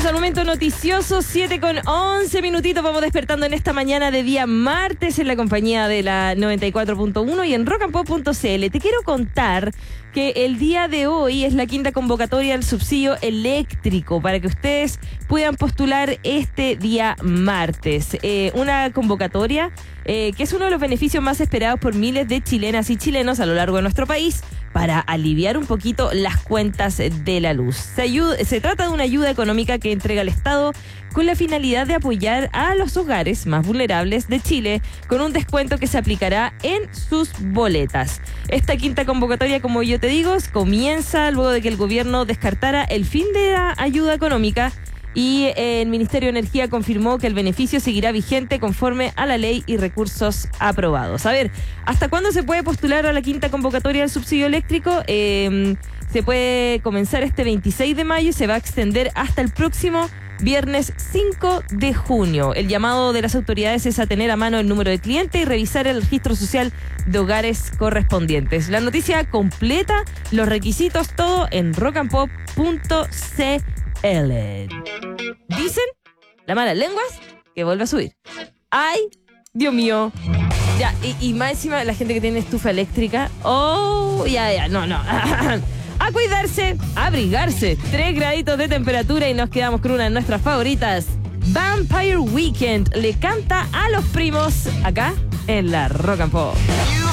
Llegamos al momento noticioso, 7:11 minutitos. Vamos despertando en esta mañana de día martes en la compañía de la 94.1 y en rockandpop.cl. Te quiero contar que el día de hoy es la quinta convocatoria al subsidio eléctrico para que ustedes puedan postular este día martes. Una convocatoria que es uno de los beneficios más esperados por miles de chilenas y chilenos a lo largo de nuestro país para aliviar un poquito las cuentas de la luz. Se trata de una ayuda económica que entrega el Estado con la finalidad de apoyar a los hogares más vulnerables de Chile con un descuento que se aplicará en sus boletas. Esta quinta convocatoria, como yo te digo, comienza luego de que el gobierno descartara el fin de la ayuda económica y el Ministerio de Energía confirmó que el beneficio seguirá vigente conforme a la ley y recursos aprobados. A ver, ¿hasta cuándo se puede postular a la quinta convocatoria del subsidio eléctrico? Se puede comenzar este 26 de mayo y se va a extender hasta el próximo viernes 5 de junio. El llamado de las autoridades es a tener a mano el número de cliente y revisar el registro social de hogares correspondientes. La noticia completa, los requisitos, todo en rockandpop.cl. Dicen las malas lenguas que vuelve a subir. ¡Ay, Dios mío! Ya, y más encima la gente que tiene estufa eléctrica. ¡Oh! Ya, no. A cuidarse, a abrigarse. 3 graditos de temperatura y nos quedamos con una de nuestras favoritas. Vampire Weekend le canta a los primos acá en la Rock and Pop.